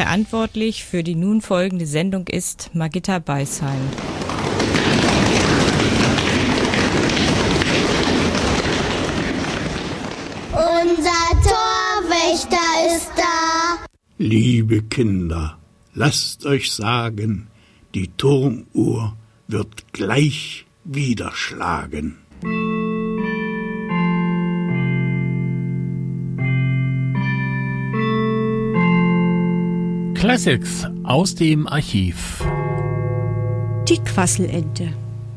Verantwortlich für die nun folgende Sendung ist Margitta Beisheim. Unser Torwächter ist da. Liebe Kinder, lasst euch sagen, die Turmuhr wird gleich wieder schlagen. Classics aus dem Archiv. Die Quasselente.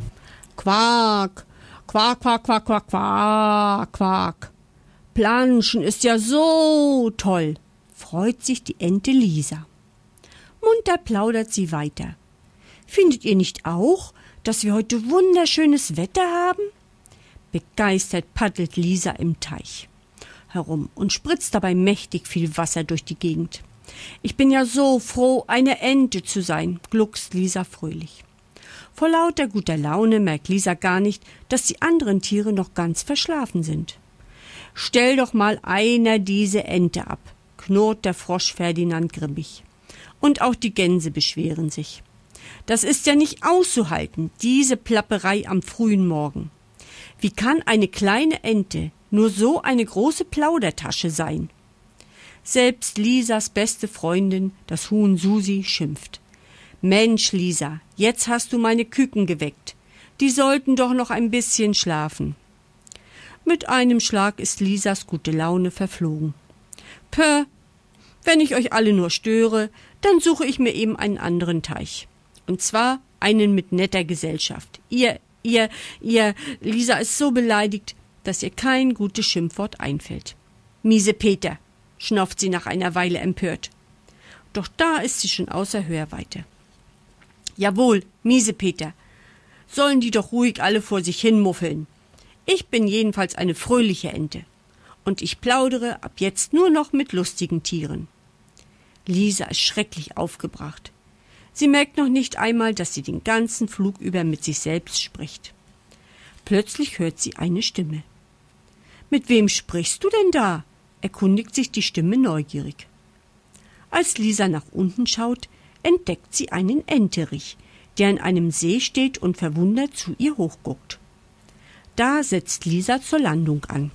Quak, quak, quak, quak, quak, quak, quak. Planschen ist ja so toll, freut sich die Ente Lisa. Munter plaudert sie weiter. Findet ihr nicht auch, dass wir heute wunderschönes Wetter haben? Begeistert paddelt Lisa im Teich herum und spritzt dabei mächtig viel Wasser durch die Gegend. Ich bin ja so froh, eine Ente zu sein, gluckst Lisa fröhlich. Vor lauter guter Laune merkt Lisa gar nicht, dass die anderen Tiere noch ganz verschlafen sind. Stell doch mal einer diese Ente ab, knurrt der Frosch Ferdinand grimmig. Und auch die Gänse beschweren sich. Das ist ja nicht auszuhalten, diese Plapperei am frühen Morgen. Wie kann eine kleine Ente nur so eine große Plaudertasche sein? Selbst Lisas beste Freundin, das Huhn Susi, schimpft. Mensch, Lisa, jetzt hast du meine Küken geweckt. Die sollten doch noch ein bisschen schlafen. Mit einem Schlag ist Lisas gute Laune verflogen. Pö, wenn ich euch alle nur störe, dann suche ich mir eben einen anderen Teich. Und zwar einen mit netter Gesellschaft. Ihr, Lisa ist so beleidigt, dass ihr kein gutes Schimpfwort einfällt. Miese Peter, schnauft sie nach einer Weile empört. Doch da ist sie schon außer Hörweite. Jawohl, miese Peter, sollen die doch ruhig alle vor sich hin muffeln. Ich bin jedenfalls eine fröhliche Ente. Und ich plaudere ab jetzt nur noch mit lustigen Tieren. Lisa ist schrecklich aufgebracht. Sie merkt noch nicht einmal, dass sie den ganzen Flug über mit sich selbst spricht. Plötzlich hört sie eine Stimme. »Mit wem sprichst du denn da?« erkundigt sich die Stimme neugierig. Als Lisa nach unten schaut, entdeckt sie einen Enterich, der an einem See steht und verwundert zu ihr hochguckt. Da setzt Lisa zur Landung an.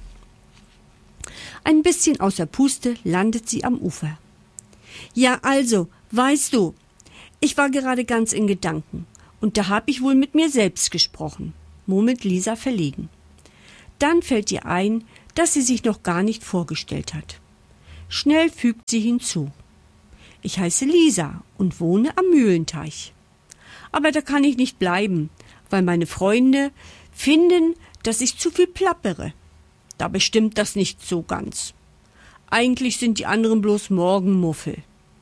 Ein bisschen außer Puste landet sie am Ufer. »Ja, also, weißt du, ich war gerade ganz in Gedanken und da hab ich wohl mit mir selbst gesprochen«, murmelt Lisa verlegen. Dann fällt ihr ein, dass sie sich noch gar nicht vorgestellt hat. Schnell fügt sie hinzu. »Ich heiße Lisa und wohne am Mühlenteich. Aber da kann ich nicht bleiben, weil meine Freunde finden, dass ich zu viel plappere. Dabei stimmt das nicht so ganz. Eigentlich sind die anderen bloß Morgenmuffel.«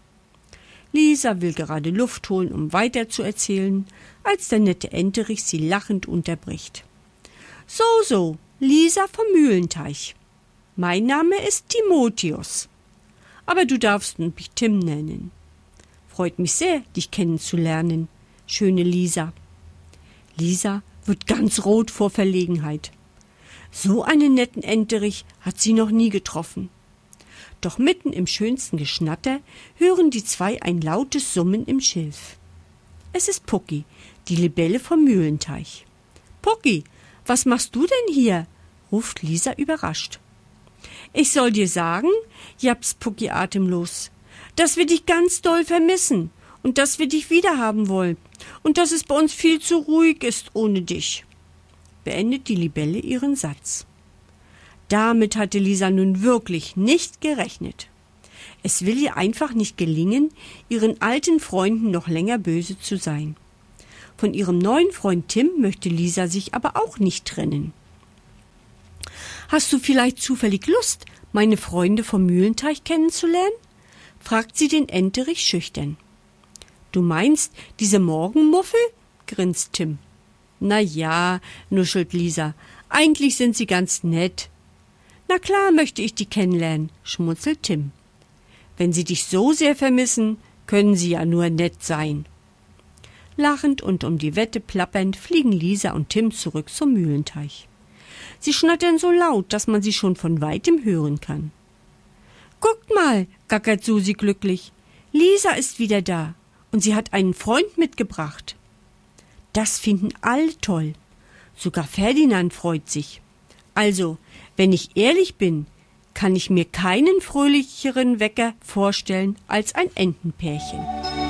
Lisa will gerade Luft holen, um weiter zu erzählen, als der nette Enterich sie lachend unterbricht. »So, Lisa vom Mühlenteich. Mein Name ist Timotheus. Aber du darfst mich Tim nennen. Freut mich sehr, dich kennenzulernen, schöne Lisa.« Lisa wird ganz rot vor Verlegenheit. So einen netten Enterich hat sie noch nie getroffen. Doch mitten im schönsten Geschnatter hören die zwei ein lautes Summen im Schilf. Es ist Pucki, die Libelle vom Mühlenteich. »Pucki, was machst du denn hier?« ruft Lisa überrascht. »Ich soll dir sagen«, japst Pucki atemlos, »dass wir dich ganz doll vermissen und dass wir dich wiederhaben wollen und dass es bei uns viel zu ruhig ist ohne dich«, beendet die Libelle ihren Satz. Damit hatte Lisa nun wirklich nicht gerechnet. Es will ihr einfach nicht gelingen, ihren alten Freunden noch länger böse zu sein. Von ihrem neuen Freund Tim möchte Lisa sich aber auch nicht trennen. »Hast du vielleicht zufällig Lust, meine Freunde vom Mühlenteich kennenzulernen?« fragt sie den Enterich schüchtern. »Du meinst diese Morgenmuffel?« grinst Tim. »Na ja«, nuschelt Lisa, »eigentlich sind sie ganz nett.« »Na klar möchte ich die kennenlernen«, schmunzelt Tim. »Wenn sie dich so sehr vermissen, können sie ja nur nett sein.« Lachend und um die Wette plappernd fliegen Lisa und Tim zurück zum Mühlenteich. Sie schnattern so laut, dass man sie schon von weitem hören kann. »Guckt mal«, gackert Susi glücklich, Lisa ist wieder da und sie hat einen Freund mitgebracht. Das finden alle toll. Sogar Ferdinand freut sich. Also, wenn ich ehrlich bin, kann ich mir keinen fröhlicheren Wecker vorstellen als ein Entenpärchen.